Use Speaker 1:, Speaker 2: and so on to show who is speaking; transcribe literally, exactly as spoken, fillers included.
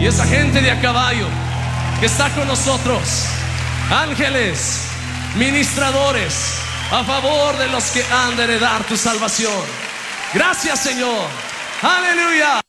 Speaker 1: y esa gente de a caballo que está con nosotros, ángeles, ministradores a favor de los que han de heredar tu salvación. Gracias, Señor. Aleluya.